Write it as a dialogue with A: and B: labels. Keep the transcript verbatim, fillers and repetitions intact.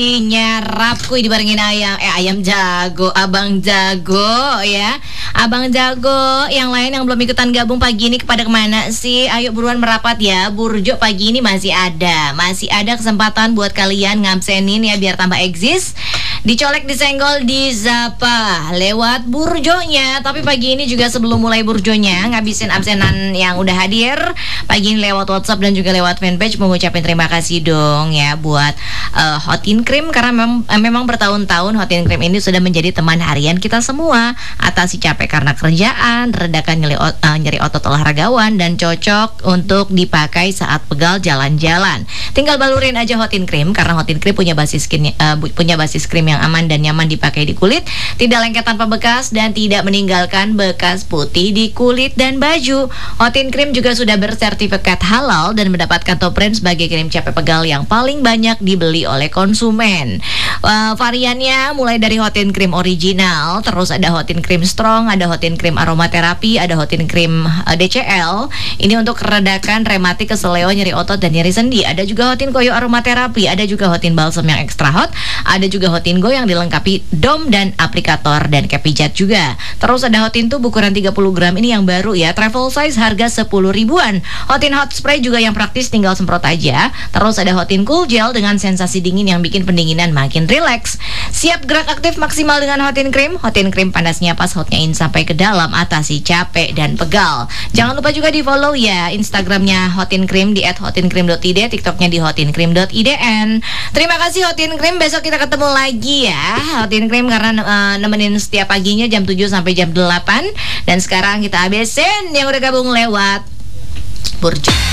A: Nyarap kuy dibarengin ayam eh ayam jago, abang jago ya, abang jago. Yang lain yang belum ikutan gabung pagi ini kepada kemana sih? Ayo buruan merapat ya. Burjo pagi ini masih ada, masih ada kesempatan buat kalian ngabsenin ya biar tambah eksis. Dicolek, disenggol, dizapa lewat burjonya. Tapi pagi ini juga sebelum mulai burjonya, ngabisin absenan yang udah hadir pagi ini lewat WhatsApp dan juga lewat fanpage, mengucapin terima kasih dong ya buat uh, Hotin Krim, karena mem memang bertahun-tahun Hotin Krim ini sudah menjadi teman harian kita semua. Atasi capek karena kerjaan, redakan nyeri, uh, nyeri otot olahragawan, dan cocok untuk dipakai saat pegal jalan-jalan. Tinggal balurin aja Hotin Krim, karena Hotin Krim punya basis skin, uh, punya basis krim yang aman dan nyaman dipakai di kulit, tidak lengket tanpa bekas, dan tidak meninggalkan bekas putih di kulit dan baju. Hotin Krim juga sudah bersertifikat halal dan mendapatkan top brand sebagai krim capek pegal yang paling banyak dibeli oleh konsumen. Uh, variannya mulai dari Hotin Krim original, terus ada Hotin Krim strong, ada Hotin Krim aromaterapi, ada Hotin Krim uh, D C L. Ini untuk redakan rematik, keseleo, nyeri otot, dan nyeri sendi. Ada juga Hotin Koyo aromaterapi, ada juga Hotin balsam yang ekstra hot, ada juga Hotin Go yang dilengkapi dom dan aplikator dan cap pijat juga. Terus ada Hotin Tube ukuran tiga puluh gram, ini yang baru ya, travel size, harga sepuluh ribuan. Hotin Hot Spray juga yang praktis, tinggal semprot aja. Terus ada Hotin Cool Gel dengan sensasi dingin yang bikin pendinginan makin rileks. Siap gerak aktif maksimal dengan Hotin Krim. Hotin Krim panasnya pas, hotnya in sampai ke dalam, atasi capek dan pegal. Jangan lupa juga di follow ya Instagramnya Hotin Krim di et hotinkrim dot i d, TikToknya di hotinkrim dot i d n. Terima kasih Hotin Krim, besok kita ketemu lagi ya Hotin Krim, karena uh, nemenin setiap paginya jam tujuh sampai jam delapan. Dan sekarang kita habisin yang udah gabung lewat Burjo.